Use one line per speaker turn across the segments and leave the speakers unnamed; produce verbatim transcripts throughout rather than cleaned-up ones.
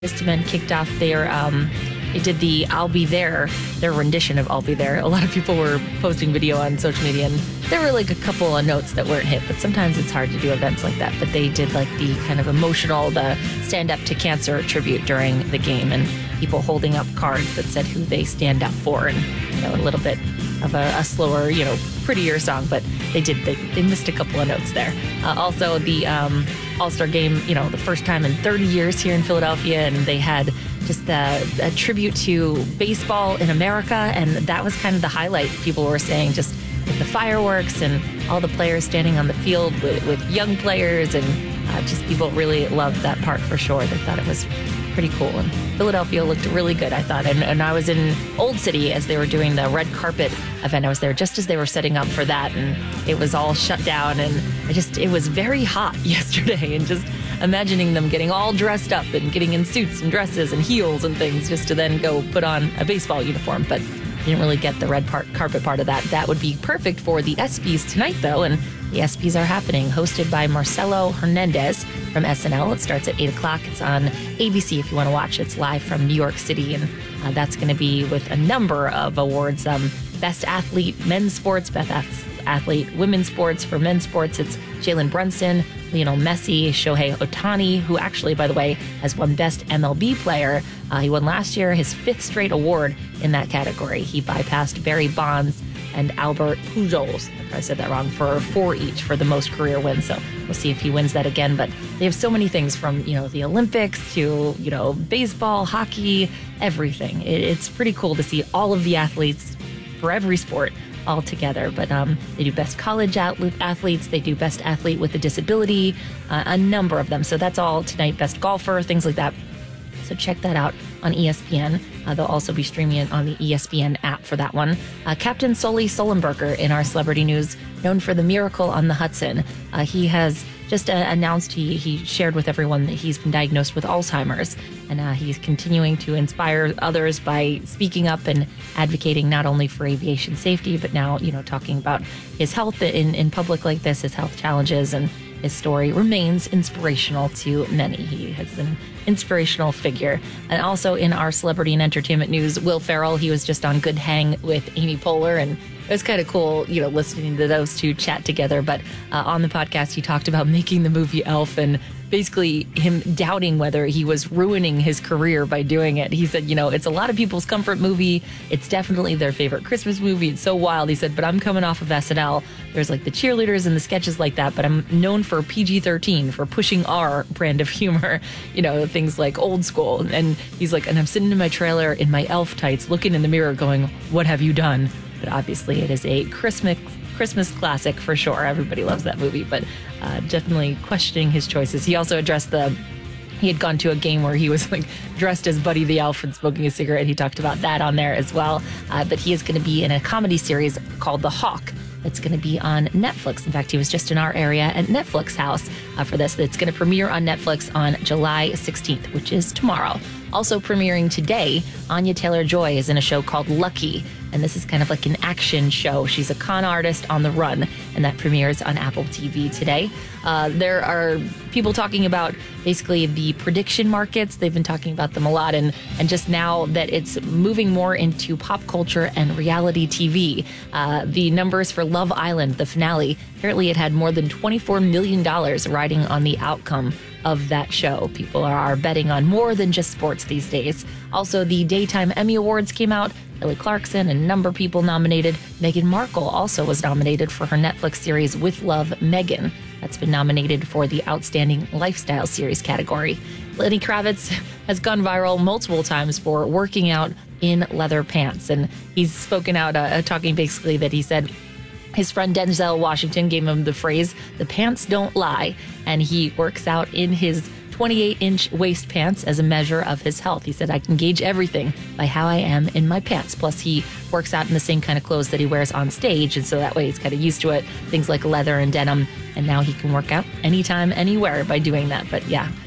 Boyz two Men kicked off their, um, they did the I'll Be There, their rendition of I'll Be There. A lot of people were posting video on social media, and there were like a couple of notes that weren't hit, but sometimes it's hard to do events like that. But they did like the kind of emotional, the Stand Up to Cancer tribute during the game, and people holding up cards that said who they stand up for, and, you know, a little bit of a, a slower, you know, prettier song, but they did, they, they missed a couple of notes there. Uh, also, the um, All-Star Game, you know, the first time in thirty years here in Philadelphia, and they had just a, a tribute to baseball in America, and that was kind of the highlight. People were saying just with the fireworks and all the players standing on the field with, with young players, and uh, just people really loved that part for sure. They thought it was pretty cool, and Philadelphia looked really good, I thought. And, and I was in Old City as they were doing the red carpet event. I was there just as they were setting up for that, and it was all shut down, and I just, it was very hot yesterday, and just imagining them getting all dressed up and getting in suits and dresses and heels and things just to then go put on a baseball uniform. But didn't really get the red part, carpet part of that. That would be perfect for the ESPYs tonight, though, and the ESPYs are happening, hosted by Marcelo Hernandez from S N L. It starts at eight o'clock. It's on A B C if you want to watch. It's live from New York City, and uh, that's going to be with a number of awards. Um, Best Athlete, Men's Sports, Best Athlete, Women's Sports. For Men's Sports, it's Jalen Brunson, Lionel Messi, Shohei Ohtani, who actually, by the way, has won Best M L B Player. Uh, he won last year his fifth straight award in that category. He bypassed Barry Bonds and Albert Pujols. I probably said that wrong, for four each for the most career wins. So we'll see if he wins that again. But they have so many things, from, you know, the Olympics to, you know, baseball, hockey, everything. It, it's pretty cool to see all of the athletes for every sport all together. But um, they do best college athletes, they do best athlete with a disability, uh, a number of them. So that's all tonight. Best golfer, things like that. So check that out on E S P N. Uh, they'll also be streaming it on the E S P N app for that one. Uh, Captain Sully Sullenberger in our celebrity news, known for the Miracle on the Hudson. Uh, he has just uh, announced, he, he shared with everyone that he's been diagnosed with Alzheimer's, and uh, he's continuing to inspire others by speaking up and advocating not only for aviation safety, but now, you know, talking about his health in, in public like this, his health challenges, and his story remains inspirational to many. He has an inspirational figure. And also in our celebrity and entertainment news, Will Ferrell, he was just on Good Hang with Amy Poehler, and it was kind of cool, you know, listening to those two chat together. But uh, on the podcast, he talked about making the movie Elf and basically him doubting whether he was ruining his career by doing it. He said, you know, it's a lot of people's comfort movie. It's definitely their favorite Christmas movie. It's so wild. He said, but I'm coming off of S N L. There's like the cheerleaders and the sketches like that, but I'm known for P G thirteen, for pushing our brand of humor, you know, things like Old School. And he's like, and I'm sitting in my trailer in my elf tights, looking in the mirror going, what have you done? But obviously it is a Christmas Christmas classic for sure. Everybody loves that movie, but uh, definitely questioning his choices. He also addressed the, he had gone to a game where he was like dressed as Buddy the Elf and smoking a cigarette. He talked about that on there as well. Uh, but he is going to be in a comedy series called The Hawk. It's going to be on Netflix. In fact, he was just in our area at Netflix House uh, for this. It's going to premiere on Netflix on July sixteenth, which is tomorrow. Also premiering today, Anya Taylor-Joy is in a show called Lucky, and this is kind of like an action show. She's a con artist on the run, and that premieres on Apple T V today. Uh, there are people talking about basically the prediction markets. They've been talking about them a lot, and, and just now that it's moving more into pop culture and reality T V. Uh, the numbers for Love Island, the finale, apparently it had more than twenty-four million dollars riding on the outcome of that show. People are betting on more than just sports these days. Also, the Daytime Emmy Awards came out. Kelly Clarkson and a number of people nominated. Meghan Markle also was nominated for her Netflix series With Love, Meghan. That's been nominated for the Outstanding Lifestyle Series category. Lenny Kravitz has gone viral multiple times for working out in leather pants, and he's spoken out, uh, talking basically that he said his friend Denzel Washington gave him the phrase, the pants don't lie, and he works out in his twenty-eight inch waist pants as a measure of his health. He said, I can gauge everything by how I am in my pants. Plus, he works out in the same kind of clothes that he wears on stage, and so that way he's kind of used to it, things like leather and denim, and now he can work out anytime, anywhere by doing that. But yeah, he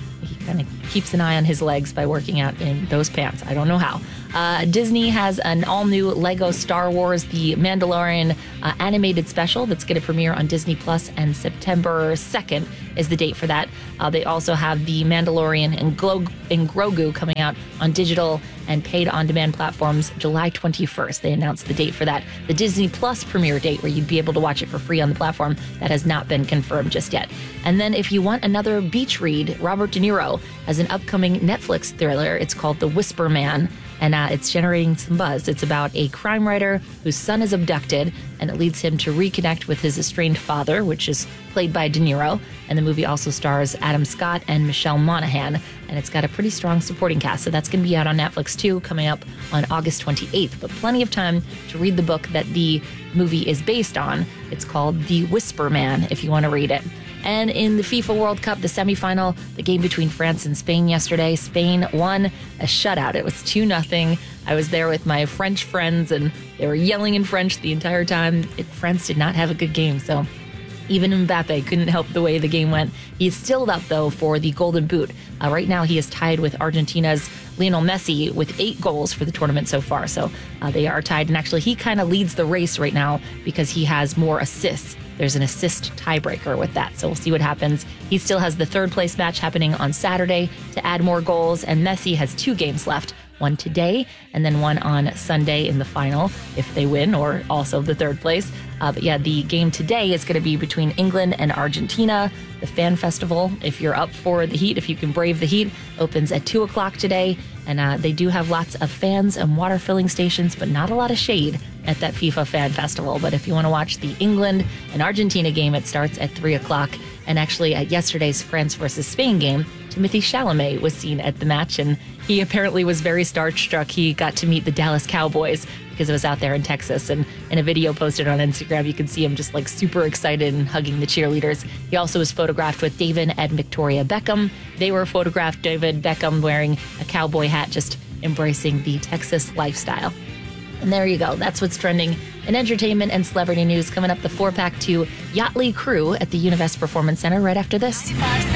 kind of keeps an eye on his legs by working out in those pants. I don't know how. Uh, Disney has an all-new Lego Star Wars The Mandalorian uh, animated special that's going to premiere on Disney Plus, and September second is the date for that. Uh, they also have The Mandalorian and, Glo- and Grogu coming out on digital and paid on-demand platforms July twenty-first. They announced the date for that. The Disney Plus premiere date, where you'd be able to watch it for free on the platform, that has not been confirmed just yet. And then if you want another beach read, Robert De Niro has an upcoming Netflix thriller. It's called The Whisper Man, and uh, it's generating some buzz. It's about a crime writer whose son is abducted, and it leads him to reconnect with his estranged father, which is played by De Niro. And the movie also stars Adam Scott and Michelle Monaghan, and it's got a pretty strong supporting cast. So that's going to be out on Netflix too, coming up on August twenty-eighth. But plenty of time to read the book that the movie is based on. It's called The Whisper Man, if you want to read it. And in the FIFA World Cup, the semifinal, the game between France and Spain yesterday, Spain won a shutout. It was two nothing. I was there with my French friends, and they were yelling in French the entire time. It, France did not have a good game, so even Mbappe couldn't help the way the game went. He's still up, though, for the Golden Boot. Uh, right now, he is tied with Argentina's Lionel Messi with eight goals for the tournament so far. So uh, they are tied, and actually, he kind of leads the race right now because he has more assists. There's an assist tiebreaker with that, so we'll see what happens. He still has the third place match happening on Saturday to add more goals, and Messi has two games left, one today and then one on Sunday in the final if they win, or also the third place. Uh, but yeah, the game today is going to be between England and Argentina. The Fan Festival, if you're up for the heat, if you can brave the heat, opens at two o'clock today. And uh, they do have lots of fans and water filling stations, but not a lot of shade at that FIFA Fan Festival. But if you want to watch the England and Argentina game, it starts at three o'clock. And actually, at yesterday's France versus Spain game, Timothée Chalamet was seen at the match, and he apparently was very starstruck. He got to meet the Dallas Cowboys because it was out there in Texas. And in a video posted on Instagram, you can see him just like super excited and hugging the cheerleaders. He also was photographed with David and Victoria Beckham. They were photographed, David Beckham wearing a cowboy hat, just embracing the Texas lifestyle. And there you go. That's what's trending in entertainment and celebrity news. Coming up, the four-pack to Yachtly Crew at the Univest Performance Center right after this.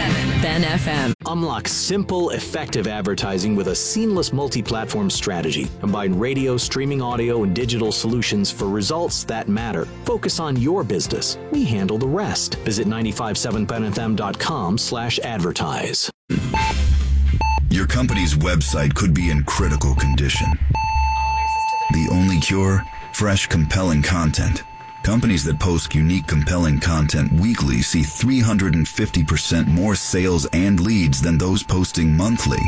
Ben F M.
Unlock simple, effective advertising with a seamless multi-platform strategy. Combine radio, streaming audio, and digital solutions for results that matter. Focus on your business. We handle the rest. Visit nine five seven ben f m dot com slash advertise.
Your company's website could be in critical condition. The only cure? Fresh, compelling content. Companies that post unique, compelling content weekly see three hundred fifty percent more sales and leads than those posting monthly.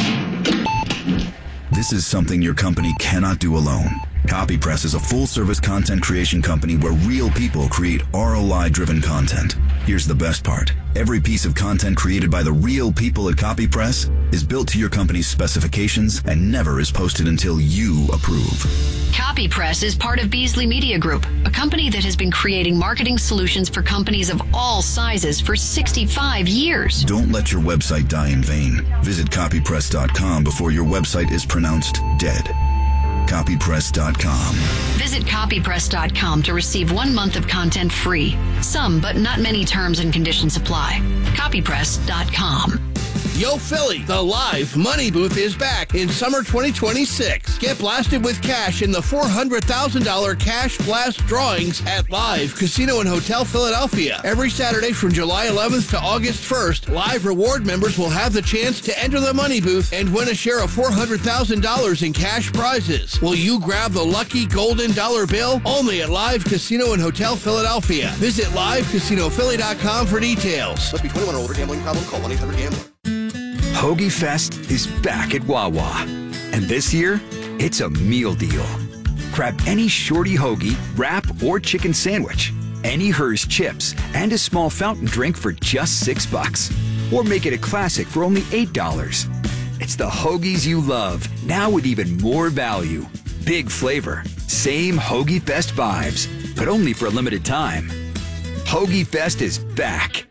This is something your company cannot do alone. CopyPress is a full-service content creation company where real people create R O I-driven content. Here's the best part. Every piece of content created by the real people at CopyPress is built to your company's specifications and never is posted until you approve.
CopyPress is part of Beasley Media Group, a company that has been creating marketing solutions for companies of all sizes for sixty-five years.
Don't let your website die in vain. Visit copypress dot com before your website is pronounced dead. copypress dot com.
Visit copypress dot com to receive one month of content free. Some, but not many terms and conditions apply. copypress dot com.
Yo Philly, the live money booth is back in summer twenty twenty-six. Get blasted with cash in the four hundred thousand dollars Cash Blast drawings at Live Casino and Hotel Philadelphia. Every Saturday from July eleventh to August first, Live Reward members will have the chance to enter the money booth and win a share of four hundred thousand dollars in cash prizes. Will you grab the lucky golden dollar bill? Only at Live Casino and Hotel Philadelphia. Visit live casino philly dot com for details.
Must be twenty-one or older. Gambling problem? Call one eight hundred gambler.
Hoagie Fest is back at Wawa. And this year, it's a meal deal. Grab any shorty hoagie, wrap, or chicken sandwich, any Hers chips, and a small fountain drink for just six bucks. Or make it a classic for only eight dollars. It's the hoagies you love, now with even more value. Big flavor, same Hoagie Fest vibes, but only for a limited time. Hoagie Fest is back.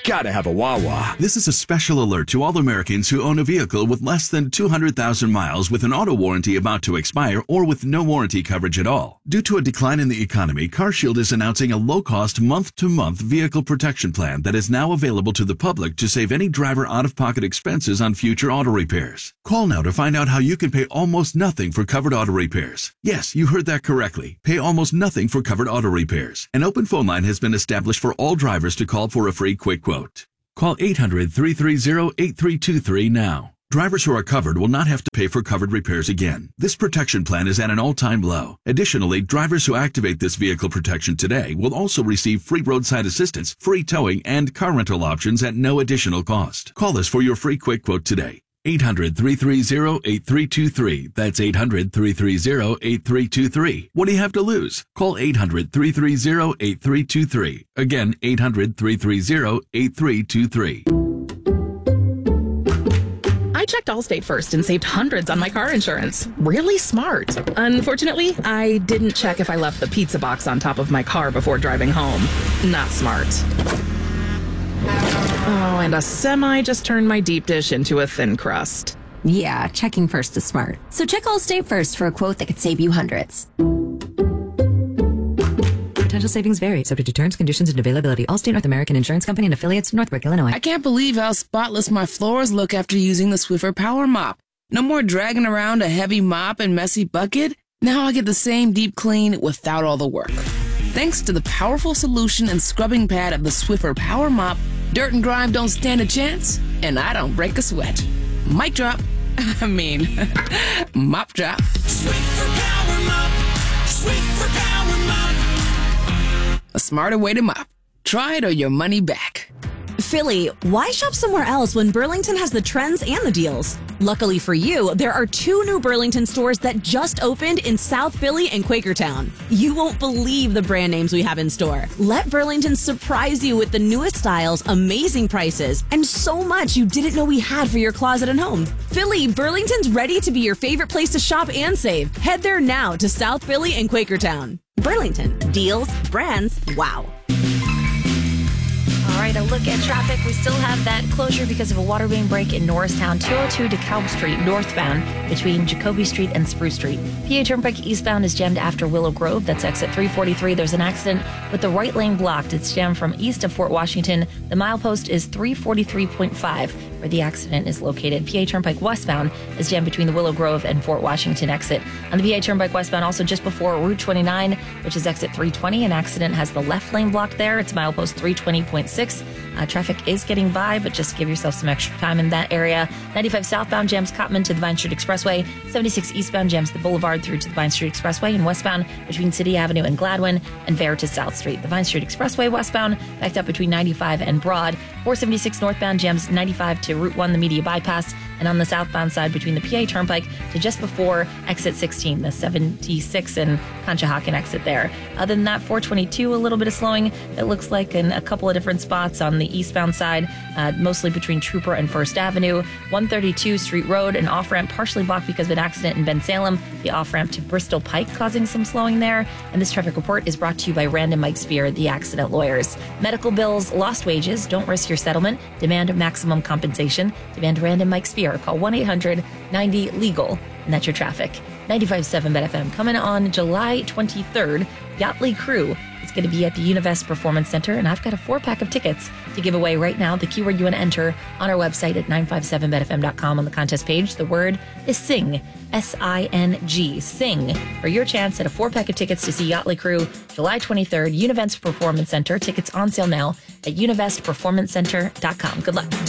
gotta have a Wawa.
This is a special alert to all Americans who own a vehicle with less than two hundred thousand miles with an auto warranty about to expire or with no warranty coverage at all. Due to a decline in the economy, CarShield is announcing a low-cost month-to-month vehicle protection plan that is now available to the public to save any driver out-of-pocket expenses on future auto repairs. Call now to find out how you can pay almost nothing for covered auto repairs. Yes, you heard that correctly. Pay almost nothing for covered auto repairs. An open phone line has been established for all drivers to call for a free quick quote. Call eight hundred, three three zero, eight three two three now. Drivers who are covered will not have to pay for covered repairs again. This protection plan is at an all-time low. Additionally, drivers who activate this vehicle protection today will also receive free roadside assistance, free towing, and car rental options at no additional cost. Call us for your free quick quote today. eight hundred, three three zero, eight three two three. That's eight hundred, three three zero, eight three two three. What do you have to lose? Call eight hundred, three three zero, eight three two three. Again, eight hundred, three three zero, eight three two three.
I checked Allstate first and saved hundreds on my car insurance. Really smart. Unfortunately, I didn't check if I left the pizza box on top of my car before driving home. Not smart. Oh, and a semi just turned my deep dish into a thin crust.
Yeah, checking first is smart. So check Allstate first for a quote that could save you hundreds.
Potential savings vary, subject to terms, conditions, and availability. Allstate North American Insurance Company and affiliates, Northbrook, Illinois.
I can't believe how spotless my floors look after using the Swiffer Power Mop. No more dragging around a heavy mop and messy bucket. Now I get the same deep clean without all the work. Thanks to the powerful solution and scrubbing pad of the Swiffer Power Mop, dirt and grime don't stand a chance, and I don't break a sweat. Mic drop. I mean, mop drop.
Swiffer Power Mop. Swiffer Power Mop.
A smarter way to mop. Try it or your money back.
Philly, why shop somewhere else when Burlington has the trends and the deals? Luckily for you, there are two new Burlington stores that just opened in South Philly and Quakertown. You won't believe the brand names we have in store. Let Burlington surprise you with the newest styles, amazing prices, and so much you didn't know we had for your closet and home. Philly, Burlington's ready to be your favorite place to shop and save. Head there now to South Philly and Quakertown. Burlington, deals, brands, wow.
All right, a look at traffic. We still have that closure because of a water main break in Norristown, two oh two DeKalb Street, northbound, between Jacoby Street and Spruce Street. P A Turnpike eastbound is jammed after Willow Grove. That's exit three forty-three. There's an accident with the right lane blocked. It's jammed from east of Fort Washington. The milepost is three forty-three point five, where the accident is located. P A Turnpike westbound is jammed between the Willow Grove and Fort Washington exit. On the P A Turnpike westbound, also just before Route twenty-nine, which is exit three twenty, an accident has the left lane blocked there. It's milepost three twenty point six. Uh, traffic is getting by, but just give yourself some extra time in that area. ninety-five southbound jams Cottman to the Vine Street Expressway. seventy-six eastbound jams the Boulevard through to the Vine Street Expressway, and westbound between City Avenue and Gladwin, and Fair to South Street. The Vine Street Expressway westbound backed up between ninety-five and Broad. four seventy-six northbound jams ninety-five to Route one, the Media Bypass, and on the southbound side between the P A Turnpike to just before exit sixteen, the seventy-six and Conshohocken exit there. Other than that, four twenty-two, a little bit of slowing. It looks like in a couple of different spots on the eastbound side, uh, mostly between Trooper and First Avenue. one thirty-two Street Road, an off-ramp partially blocked because of an accident in Ben Salem. The off-ramp to Bristol Pike causing some slowing there. And this traffic report is brought to you by Random Mike Spear, the accident lawyers. Medical bills, lost wages, don't risk your settlement. Demand maximum compensation. Demand Random Mike Spear. Call one eight hundred ninety legal. And that's your traffic. ninety-five point seven Bet F M. Coming on July twenty-third, Yachtly Crew is going to be at the Univest Performance Center, and I've got a four-pack of tickets to give away right now. The keyword you want to enter on our website at nine five seven bet f m dot com on the contest page. The word is SING, S I N G, SING, for your chance at a four-pack of tickets to see Yachtly Crew July twenty-third, Univest Performance Center. Tickets on sale now at univest performance center dot com. Good luck.